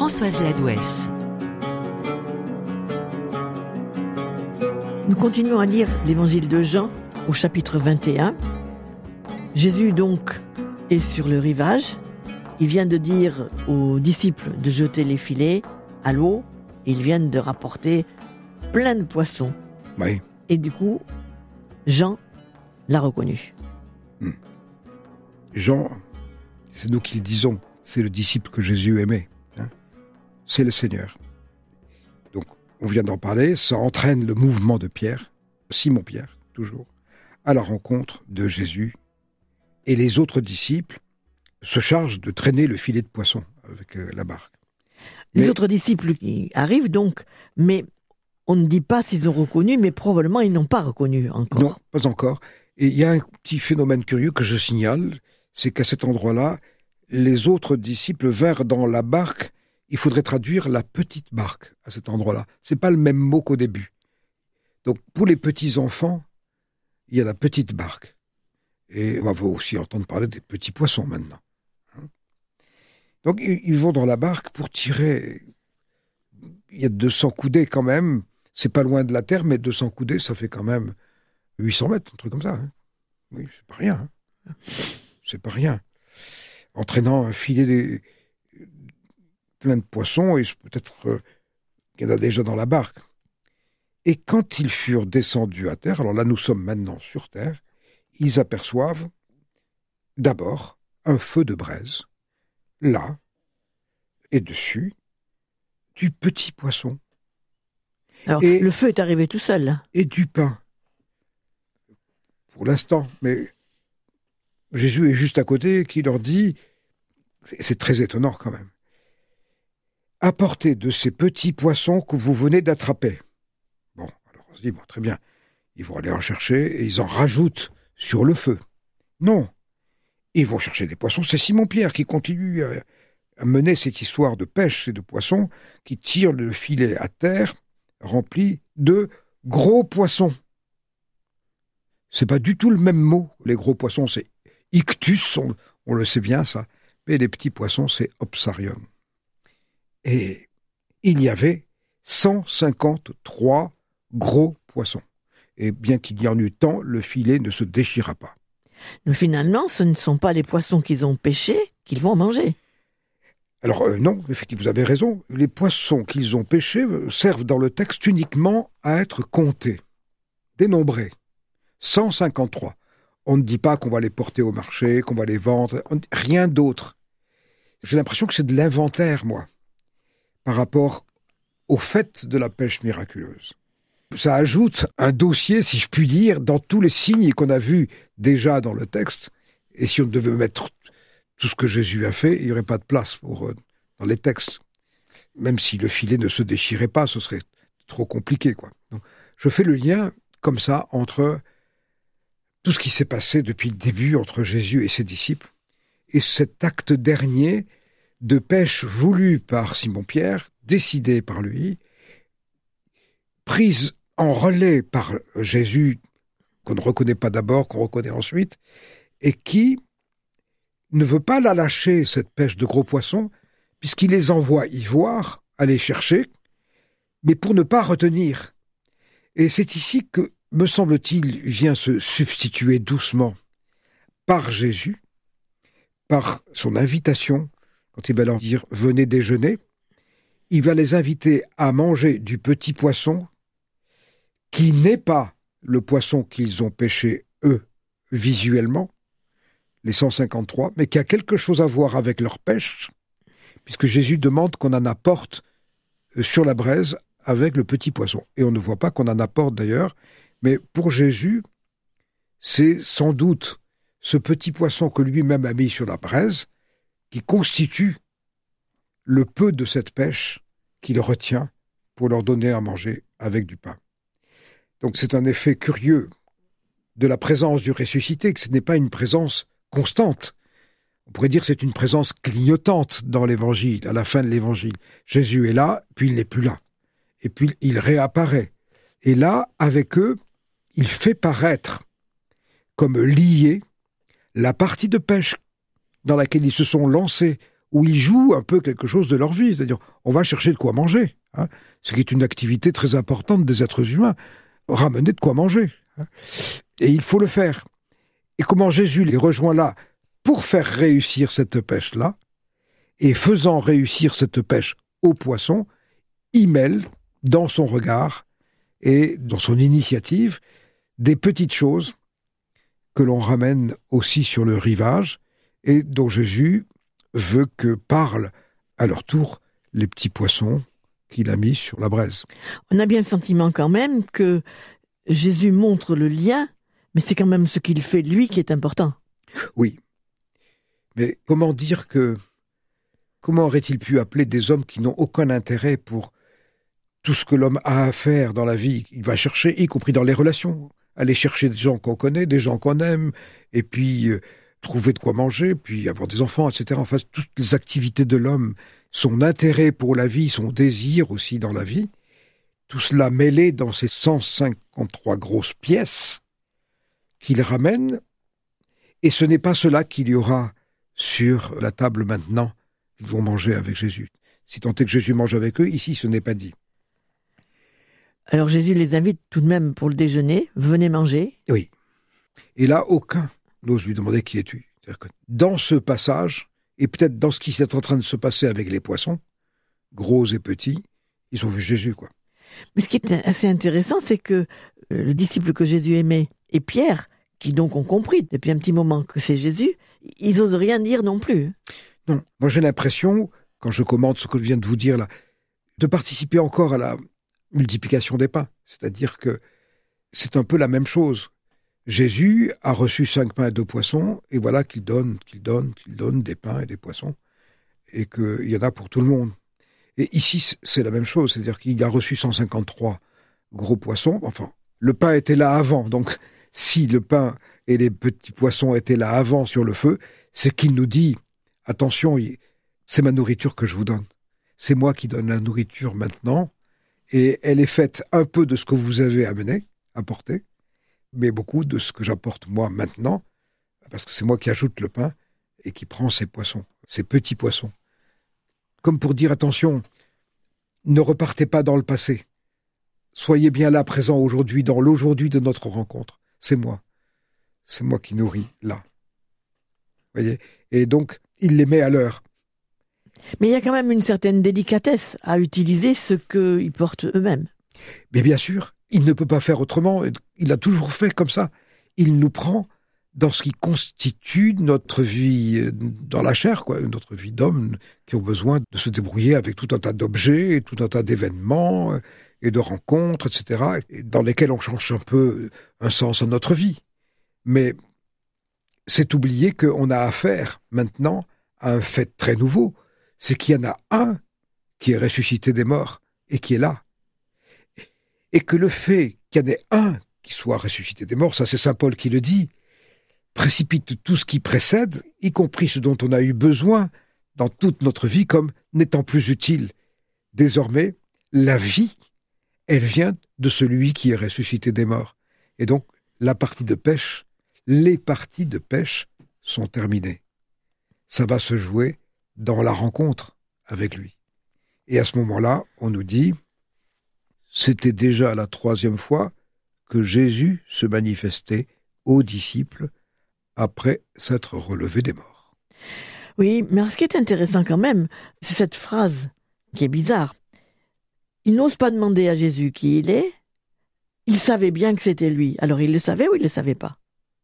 Françoise Ladouès. Nous continuons à lire l'évangile de Jean au chapitre 21. Jésus donc est sur le rivage. Il vient de dire aux disciples de jeter les filets à l'eau. Ils viennent de rapporter plein de poissons. Oui. Et du coup, Jean l'a reconnu. Jean, c'est nous qui le disons, c'est le disciple que Jésus aimait. C'est le Seigneur. Donc, on vient d'en parler, ça entraîne le mouvement de Pierre, Simon-Pierre, toujours, à la rencontre de Jésus. Et les autres disciples se chargent de traîner le filet de poisson avec la barque. Les autres disciples qui arrivent donc, mais on ne dit pas s'ils ont reconnu, mais probablement ils n'ont pas reconnu encore. Non, pas encore. Et il y a un petit phénomène curieux que je signale, c'est qu'à cet endroit-là, les autres disciples vinrent dans la barque. Il faudrait traduire la petite barque à cet endroit-là. C'est pas le même mot qu'au début. Donc, pour les petits-enfants, il y a la petite barque. Et on va aussi entendre parler des petits poissons maintenant. Donc, ils vont dans la barque pour tirer. Il y a 200 coudées quand même. C'est pas loin de la terre, mais 200 coudées, ça fait quand même 800 mètres, un truc comme ça. Oui, c'est pas rien. C'est pas rien. Entraînant un filet plein de poissons, et peut-être qu'il y en a déjà dans la barque. Et quand ils furent descendus à terre, alors là nous sommes maintenant sur terre, ils aperçoivent d'abord un feu de braise, là, et dessus, du petit poisson. Alors, le feu est arrivé tout seul, là. Et du pain. Pour l'instant, mais Jésus est juste à côté qui leur dit, c'est très étonnant quand même, apportez de ces petits poissons que vous venez d'attraper. Bon, alors on se dit, bon, très bien, ils vont aller en chercher et ils en rajoutent sur le feu. Non, ils vont chercher des poissons. C'est Simon-Pierre qui continue à mener cette histoire de pêche et de poissons, qui tire le filet à terre rempli de gros poissons. C'est pas du tout le même mot. Les gros poissons, c'est ictus, on le sait bien ça, mais les petits poissons, c'est opsarium. Et il y avait 153 gros poissons. Et bien qu'il y en eût tant, le filet ne se déchira pas. Mais finalement, ce ne sont pas les poissons qu'ils ont pêchés qu'ils vont manger. Alors non, effectivement, vous avez raison. Les poissons qu'ils ont pêchés servent dans le texte uniquement à être comptés, dénombrés. 153. On ne dit pas qu'on va les porter au marché, qu'on va les vendre, rien d'autre. J'ai l'impression que c'est de l'inventaire, moi, par rapport au fait de la pêche miraculeuse. Ça ajoute un dossier, si je puis dire, dans tous les signes qu'on a vus déjà dans le texte. Et si on devait mettre tout ce que Jésus a fait, il n'y aurait pas de place dans les textes. Même si le filet ne se déchirait pas, ce serait trop compliqué, quoi. Donc, je fais le lien, comme ça, entre tout ce qui s'est passé depuis le début entre Jésus et ses disciples, et cet acte dernier de pêche voulu par Simon-Pierre, décidé par lui, prise en relais par Jésus, qu'on ne reconnaît pas d'abord, qu'on reconnaît ensuite, et qui ne veut pas la lâcher, cette pêche de gros poissons, puisqu'il les envoie y voir, aller chercher, mais pour ne pas retenir. Et c'est ici que, me semble-t-il, vient se substituer doucement par Jésus, par son invitation, quand il va leur dire « venez déjeuner », il va les inviter à manger du petit poisson qui n'est pas le poisson qu'ils ont pêché, eux, visuellement, les 153, mais qui a quelque chose à voir avec leur pêche, puisque Jésus demande qu'on en apporte sur la braise avec le petit poisson. Et on ne voit pas qu'on en apporte d'ailleurs, mais pour Jésus, c'est sans doute ce petit poisson que lui-même a mis sur la braise qui constitue le peu de cette pêche qu'il retient pour leur donner à manger avec du pain. Donc c'est un effet curieux de la présence du ressuscité, que ce n'est pas une présence constante. On pourrait dire que c'est une présence clignotante dans l'Évangile, à la fin de l'Évangile. Jésus est là, puis il n'est plus là. Et puis il réapparaît. Et là, avec eux, il fait paraître comme liée la partie de pêche dans laquelle ils se sont lancés où ils jouent un peu quelque chose de leur vie, c'est-à-dire on va chercher de quoi manger, hein, ce qui est une activité très importante des êtres humains, ramener de quoi manger, hein, et il faut le faire. Et comment Jésus les rejoint là pour faire réussir cette pêche-là, et faisant réussir cette pêche au poisson, il mêle dans son regard et dans son initiative des petites choses que l'on ramène aussi sur le rivage et dont Jésus veut que parlent à leur tour les petits poissons qu'il a mis sur la braise. On a bien le sentiment quand même que Jésus montre le lien, mais c'est quand même ce qu'il fait lui qui est important. Oui. Mais comment aurait-il pu appeler des hommes qui n'ont aucun intérêt pour tout ce que l'homme a à faire dans la vie? Il va chercher, y compris dans les relations, aller chercher des gens qu'on connaît, des gens qu'on aime, et puis trouver de quoi manger, puis avoir des enfants, etc. Enfin, toutes les activités de l'homme, son intérêt pour la vie, son désir aussi dans la vie, tout cela mêlé dans ces 153 grosses pièces qu'il ramène, et ce n'est pas cela qu'il y aura sur la table maintenant. Ils vont manger avec Jésus. Si tant est que Jésus mange avec eux, ici ce n'est pas dit. Alors Jésus les invite tout de même pour le déjeuner, venez manger. Oui. Et là, aucun n'ose lui demander qui es-tu. C'est-à-dire que dans ce passage, et peut-être dans ce qui est en train de se passer avec les poissons, gros et petits, ils ont vu Jésus, quoi. Mais ce qui est assez intéressant, c'est que le disciple que Jésus aimait et Pierre, qui donc ont compris depuis un petit moment que c'est Jésus, ils n'osent rien dire non plus. Non, moi j'ai l'impression, quand je commente ce que je viens de vous dire là, de participer encore à la multiplication des pains. C'est-à-dire que c'est un peu la même chose. Jésus a reçu 5 pains et 2 poissons, et voilà qu'il donne des pains et des poissons, et qu'il y en a pour tout le monde. Et ici, c'est la même chose, c'est-à-dire qu'il a reçu 153 gros poissons. Enfin, le pain était là avant, donc si le pain et les petits poissons étaient là avant sur le feu, c'est qu'il nous dit « Attention, c'est ma nourriture que je vous donne. C'est moi qui donne la nourriture maintenant, et elle est faite un peu de ce que vous avez apporté, mais beaucoup de ce que j'apporte moi maintenant, parce que c'est moi qui ajoute le pain et qui prend ces poissons, ces petits poissons. » Comme pour dire, attention, ne repartez pas dans le passé. Soyez bien là, présent aujourd'hui, dans l'aujourd'hui de notre rencontre. C'est moi qui nourris là. Voyez ? Et donc, il les met à l'heure. Mais il y a quand même une certaine délicatesse à utiliser ce qu'ils portent eux-mêmes. Mais bien sûr, il ne peut pas faire autrement. Il a toujours fait comme ça. Il nous prend dans ce qui constitue notre vie dans la chair, quoi, notre vie d'hommes qui ont besoin de se débrouiller avec tout un tas d'objets, tout un tas d'événements et de rencontres, etc., dans lesquels on change un peu un sens à notre vie. Mais c'est oublier qu'on a affaire maintenant à un fait très nouveau, c'est qu'il y en a un qui est ressuscité des morts et qui est là. Et que le fait qu'il y en ait un qui soit ressuscité des morts, ça c'est saint Paul qui le dit, précipite tout ce qui précède, y compris ce dont on a eu besoin dans toute notre vie comme n'étant plus utile. Désormais, la vie, elle vient de celui qui est ressuscité des morts. Et donc, les parties de pêche sont terminées. Ça va se jouer dans la rencontre avec lui. Et à ce moment-là, on nous dit, c'était déjà la 3e fois que Jésus se manifestait aux disciples après s'être relevé des morts. Oui, mais ce qui est intéressant quand même, c'est cette phrase qui est bizarre. Il n'ose pas demander à Jésus qui il est. Il savait bien que c'était lui. Alors il le savait ou il le savait pas?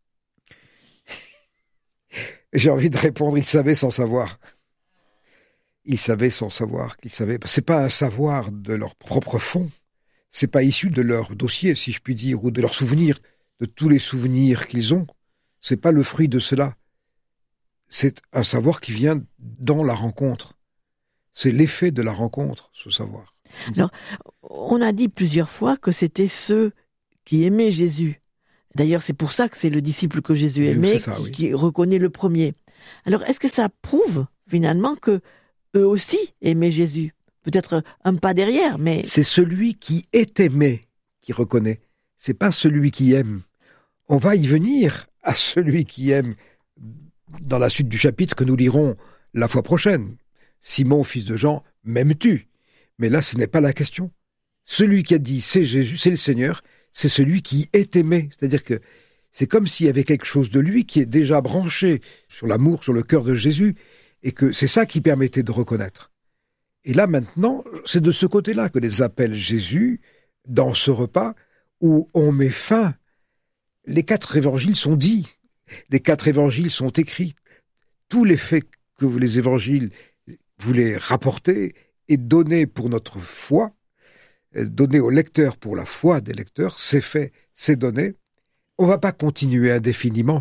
J'ai envie de répondre, il savait sans savoir. Il savait sans savoir qu'il savait. C'est pas un savoir de leur propre fond. C'est pas issu de leur dossier, si je puis dire, ou de leurs souvenirs, de tous les souvenirs qu'ils ont. C'est pas le fruit de cela. C'est un savoir qui vient dans la rencontre. C'est l'effet de la rencontre, ce savoir. Alors, on a dit plusieurs fois que c'était ceux qui aimaient Jésus. D'ailleurs, c'est pour ça que c'est le disciple que Jésus aimait qui reconnaît le premier. Alors, est-ce que ça prouve, finalement, que eux aussi aimaient Jésus? Peut-être un pas derrière, mais... C'est celui qui est aimé qui reconnaît. C'est pas celui qui aime. On va y venir à celui qui aime dans la suite du chapitre que nous lirons la fois prochaine. Simon, fils de Jean, m'aimes-tu? Mais là, ce n'est pas la question. Celui qui a dit c'est Jésus, c'est le Seigneur, c'est celui qui est aimé. C'est-à-dire que c'est comme s'il y avait quelque chose de lui qui est déjà branché sur l'amour, sur le cœur de Jésus, et que c'est ça qui permettait de reconnaître. Et là, maintenant, c'est de ce côté-là que les appelle Jésus, dans ce repas où on met fin. Les 4 évangiles sont dits, les 4 évangiles sont écrits. Tous les faits que les évangiles voulaient rapporter et donner pour notre foi, donner aux lecteurs pour la foi des lecteurs, c'est fait, c'est donné. On ne va pas continuer indéfiniment.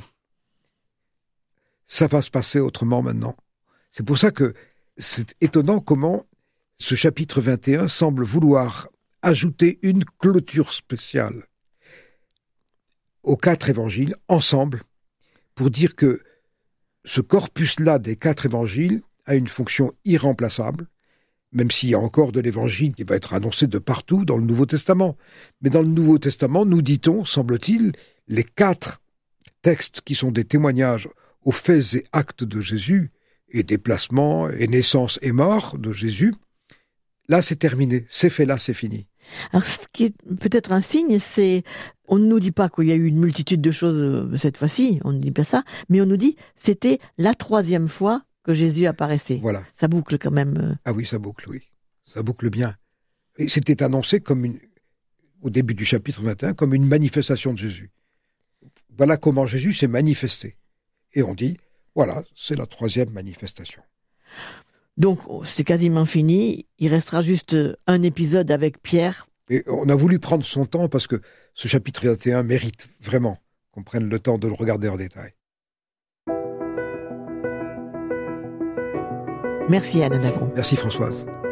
Ça va se passer autrement maintenant. C'est pour ça que c'est étonnant comment ce chapitre 21 semble vouloir ajouter une clôture spéciale aux 4 évangiles ensemble pour dire que ce corpus-là des 4 évangiles a une fonction irremplaçable, même s'il y a encore de l'évangile qui va être annoncé de partout dans le Nouveau Testament. Mais dans le Nouveau Testament, nous dit-on, semble-t-il, les 4 textes qui sont des témoignages aux faits et actes de Jésus, et déplacements, et naissance et mort de Jésus, là c'est terminé, c'est fait là, c'est fini. Alors ce qui est peut-être un signe, c'est, on ne nous dit pas qu'il y a eu une multitude de choses cette fois-ci, on ne dit pas ça, mais on nous dit c'était la 3e fois que Jésus apparaissait. Voilà. Ça boucle quand même. Ah oui, ça boucle, oui. Ça boucle bien. Et c'était annoncé au début du chapitre 21 comme une manifestation de Jésus. Voilà comment Jésus s'est manifesté. Et on dit, voilà, c'est la 3e manifestation. Donc, c'est quasiment fini. Il restera juste un épisode avec Pierre. Et on a voulu prendre son temps parce que ce chapitre 21 mérite vraiment qu'on prenne le temps de le regarder en détail. Merci Anna Dagon. Merci Françoise.